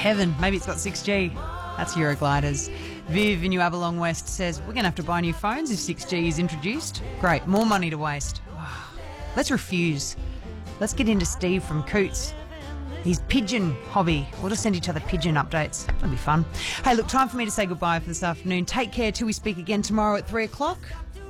heaven. Maybe it's got 6G. That's Eurogliders. Viv in New Avalon West says, we're going to have to buy new phones if 6G is introduced. Great, more money to waste. Let's refuse. Let's get into Steve from Coots. His pigeon hobby. We'll just send each other pigeon updates. That'll be fun. Hey, look, time for me to say goodbye for this afternoon. Take care till we speak again tomorrow at 3 o'clock.